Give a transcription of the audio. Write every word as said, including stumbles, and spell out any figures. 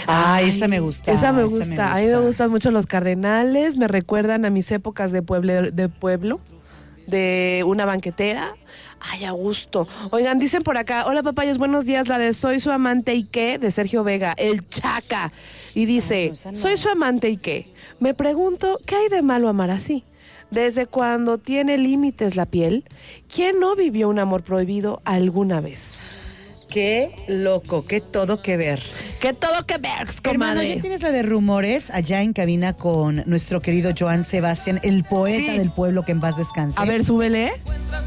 Ah, esa me gusta. Esa me gusta. esa me gusta. A mí me gustan mucho los Cardenales. Me recuerdan a mis épocas de pueblo, de pueblo, de una banquetera. Ay, a gusto. Oigan, dicen por acá, hola papayos, buenos días, la de Soy su amante y qué, de Sergio Vega, el Chaca. Y dice, no, esa no. soy su amante y qué. Me pregunto, ¿qué hay de malo amar así? Desde cuando tiene límites la piel, ¿quién no vivió un amor prohibido alguna vez? Qué loco, qué todo que ver. Que todo que ver, Hermano, comadre. ya tienes la de rumores allá en cabina con nuestro querido Joan Sebastián, el poeta Sí. del pueblo, que en paz descanse. A ver, súbele.